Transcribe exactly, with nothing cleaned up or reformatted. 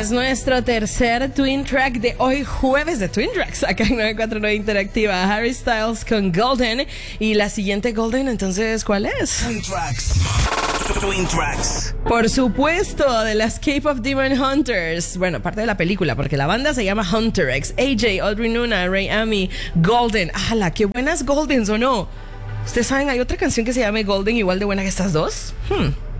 Es nuestro tercer Twin Track de hoy, jueves de Twin Tracks, acá en novecientos cuarenta y nueve Interactiva. Harry Styles con Golden. Y la siguiente Golden, entonces, ¿cuál es? Twin Tracks. Twin Tracks. Por supuesto, de la Escape of Demon Hunters. Bueno, parte de la película, porque la banda se llama Hunter X. A J, Audrey Nuna, Ray Amy, Golden. ¡Hala! ¡Qué buenas Goldens, o no! ¿Ustedes saben, hay otra canción que se llama Golden igual de buena que estas dos? Hmm.